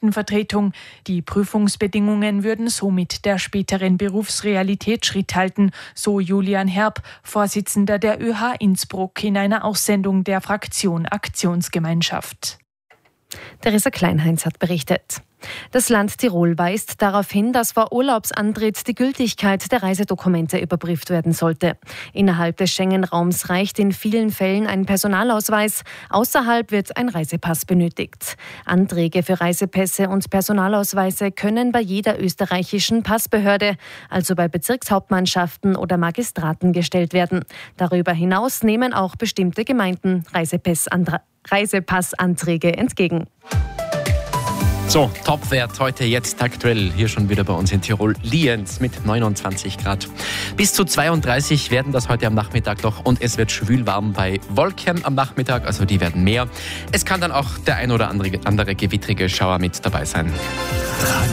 Studentenvertretung. Die Prüfungsbedingungen würden somit der späteren Berufsrealität Schritt halten, so Julian Herb, Vorsitzender der ÖH Innsbruck, in einer Aussendung der Fraktion Aktionsgemeinschaft. Theresa Kleinheinz hat berichtet. Das Land Tirol weist darauf hin, dass vor Urlaubsantritt die Gültigkeit der Reisedokumente überprüft werden sollte. Innerhalb des Schengen-Raums reicht in vielen Fällen ein Personalausweis, außerhalb wird ein Reisepass benötigt. Anträge für Reisepässe und Personalausweise können bei jeder österreichischen Passbehörde, also bei Bezirkshauptmannschaften oder Magistraten, gestellt werden. Darüber hinaus nehmen auch bestimmte Gemeinden Reisepassanträge entgegen. So, Topwert heute jetzt aktuell hier schon wieder bei uns in Tirol. Lienz mit 29 Grad. Bis zu 32 werden das heute am Nachmittag noch und es wird schwül warm bei Wolken am Nachmittag, also die werden mehr. Es kann dann auch der ein oder andere gewittrige Schauer mit dabei sein.